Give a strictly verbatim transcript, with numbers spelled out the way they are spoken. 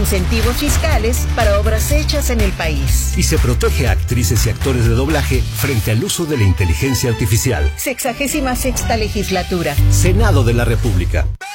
incentivos fiscales para obras hechas en el país. Y se protege a actrices y actores de doblaje frente al uso de la inteligencia artificial. Sexagésima sexta legislatura. Senado de la República.